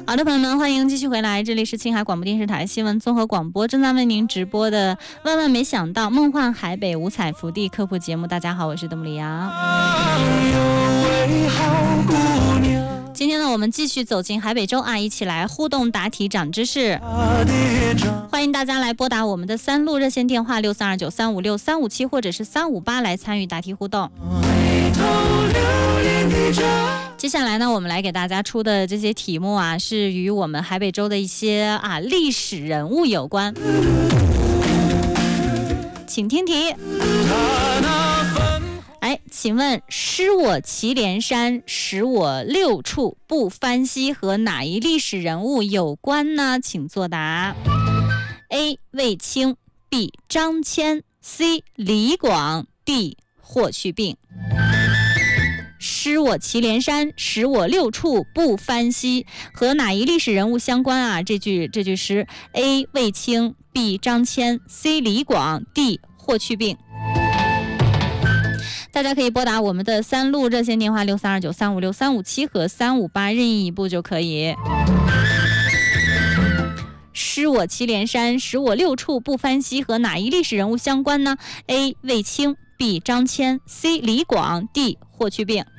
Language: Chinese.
好的，朋友们，欢迎继续回来，这里是青海广播电视台新闻综合广播，正在为您直播的万万没想到梦幻海北五彩福地科普节目。大家好，我是邓木里阳。今天呢，我们继续走进海北州啊，一起来互动答题长知识。欢迎大家来拨打我们的3路热线电话6329356357或者是358来参与答题互动。接下来呢，我们来给大家出的这些题目啊，是与我们海北州的一些历史人物有关。请听题。请问失我祁连山，使我六处不翻稀和哪一历史人物有关呢？请作答。A. 卫青 B. 张骞 C. 李广 D. 霍去病。失我祁连山，使我六处不翻稀和哪一历史人物相关啊？这句诗 A. 卫青 B. 张骞 C. 李广 D. 霍去病。大家可以拨打我们的3路热线电话6329356357和358任意一部就可以。失我祁连山，使我六处不翻稀和哪一历史人物相关呢？ A. 卫青 B. 张骞 C. 李广 D. 霍去病。